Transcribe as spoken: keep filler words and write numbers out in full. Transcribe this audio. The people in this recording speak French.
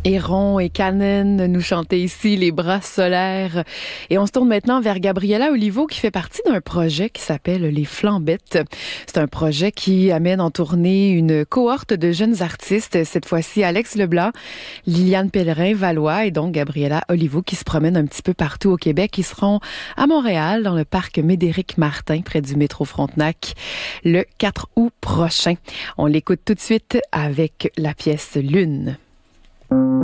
Héron et Canen nous chantaient ici les bras solaires. Et on se tourne maintenant vers Gabriela Olivo qui fait partie d'un projet qui s'appelle Les Flambettes. C'est un projet qui amène en tournée une cohorte de jeunes artistes, cette fois-ci Alex Leblanc, Liliane Pellerin-Valois et donc Gabriela Olivo qui se promènent un petit peu partout au Québec. Ils seront à Montréal dans le parc Médéric-Martin près du métro Frontenac le quatre août prochain. On l'écoute tout de suite avec la pièce Lune.